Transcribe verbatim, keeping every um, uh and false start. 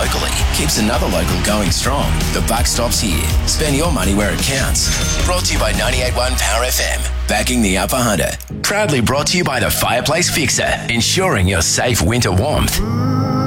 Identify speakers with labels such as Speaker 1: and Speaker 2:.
Speaker 1: locally keeps another local going strong. The buck stops here. Spend your money where it counts. Brought to you by ninety-eight point one Power F M. Backing the Upper Hunter. Proudly brought to you by the Fireplace Fixer. Ensuring your safe winter warmth.